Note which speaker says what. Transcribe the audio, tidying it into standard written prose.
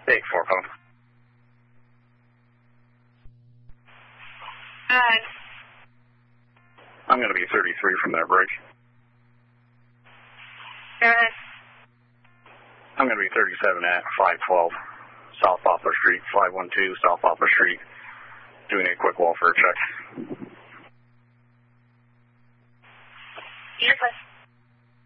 Speaker 1: Take 4 phone. I'm going to be 33 from that break. I'm going to be 37 at 512 South Poplar Street, 512 South Poplar Street, doing a quick welfare check.
Speaker 2: Yes,